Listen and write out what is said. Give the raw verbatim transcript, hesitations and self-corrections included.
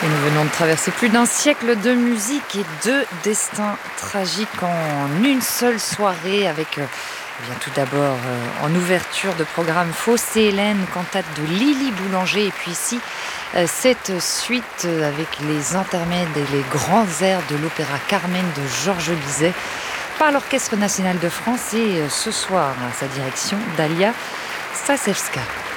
Et nous venons de traverser plus d'un siècle de musique et deux destins tragiques en une seule soirée avec euh, eh bien, tout d'abord euh, en ouverture de programme Faust et Hélène, cantate de Lily Boulanger, et puis ici euh, cette suite euh, avec les intermèdes et les grands airs de l'opéra Carmen de Georges Bizet par l'Orchestre national de France et euh, ce soir à sa direction Dalia Stasevska.